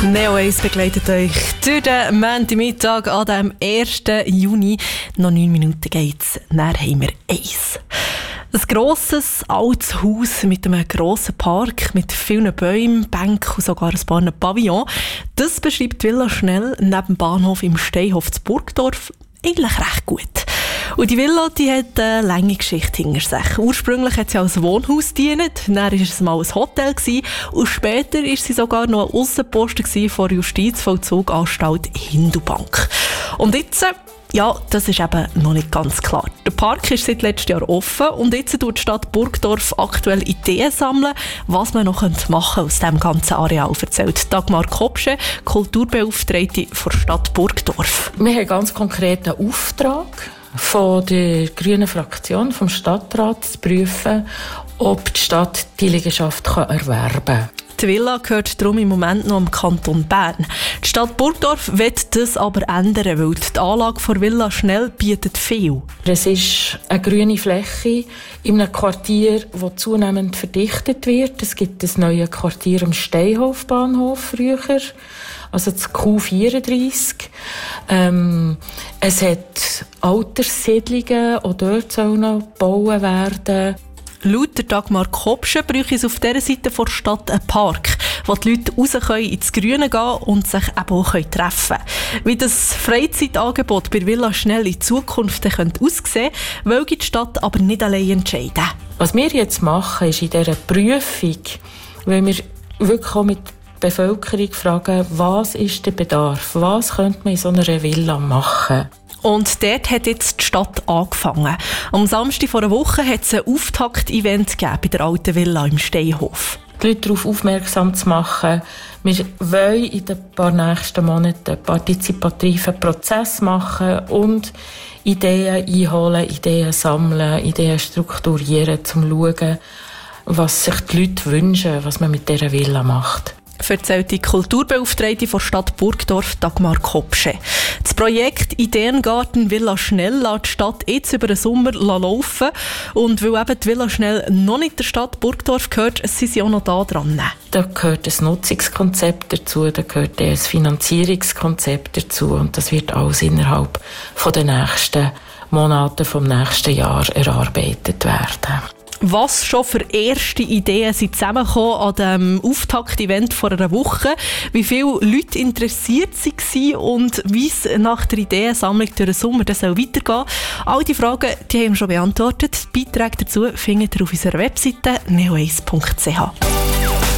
Neo 1 begleitet euch durch den Montagmittag an dem 1. Juni. Noch 9 Minuten geht's. Dann haben wir eins. Ein grosses, altes Haus mit einem grossen Park, mit vielen Bäumen, Bänken und sogar ein paar Pavillons. Das beschreibt Villa Schnell neben dem Bahnhof im Steinhof zu Burgdorf eigentlich recht gut. Und die Villa, die hat eine lange Geschichte hinter sich. Ursprünglich hat sie als Wohnhaus gedient, dann war es mal ein Hotel und später war sie sogar noch ein Aussenposten von der Justizvollzuganstalt Hindubank. Und jetzt, ja, das ist eben noch nicht ganz klar. Der Park ist seit letztem Jahr offen und jetzt tut die Stadt Burgdorf aktuell Ideen sammeln, was man noch machen könnte aus diesem ganzen Areal, erzählt Dagmar Kopsche, Kulturbeauftragte der Stadt Burgdorf. Wir haben ganz konkret einen Auftrag von der grünen Fraktion, vom Stadtrat, zu prüfen, ob die Stadt die Liegenschaft erwerben kann. Die Villa gehört darum im Moment noch am Kanton Bern. Die Stadt Burgdorf will das aber ändern, weil die Anlage der Villa Schnell bietet viel. Es ist eine grüne Fläche in einem Quartier, das zunehmend verdichtet wird. Es gibt ein neues Quartier am Steinhofbahnhof früher, also das Q34. Es hat Alterssiedlungen, auch dort soll noch gebaut werden. Laut Dagmar Kopsche bräuchte es auf dieser Seite der Stadt einen Park, wo die Leute raus können, ins Grüne gehen und sich eben auch treffen können. Wie das Freizeitangebot bei Villa Schnell in Zukunft aussehen könnte, will die Stadt aber nicht allein entscheiden. Was wir jetzt machen, ist in dieser Prüfung, wenn wir wirklich auch mit der Bevölkerung fragen, was ist der Bedarf, was könnte man in so einer Villa machen. Und dort hat jetzt die Stadt angefangen. Am Samstag vor einer Woche hat es ein Auftakt-Event gegeben bei der alten Villa im Steinhof. Die Leute darauf aufmerksam zu machen, wir wollen in den paar nächsten Monaten einen partizipativen Prozess machen und Ideen einholen, Ideen sammeln, Ideen strukturieren, um zu schauen, was sich die Leute wünschen, was man mit dieser Villa macht. Erzählt die Kulturbeauftragte der Stadt Burgdorf, Dagmar Kopsche. Das Projekt Ideengarten Villa Schnell lässt die Stadt jetzt über den Sommer laufen. Und weil eben die Villa Schnell noch nicht der Stadt Burgdorf gehört, sind sie auch noch da dran. Da gehört ein Nutzungskonzept dazu, da gehört ein Finanzierungskonzept dazu. Und das wird alles innerhalb der nächsten Monate vom nächsten Jahr erarbeitet werden. Was schon für erste Ideen sind zusammengekommen an dem Auftakt-Event vor einer Woche, wie viele Leute interessiert waren und wie es nach der Ideensammlung durch den Sommer weitergehen soll. All diese Fragen die haben wir schon beantwortet. Die Beiträge dazu findet ihr auf unserer Webseite neo1.ch.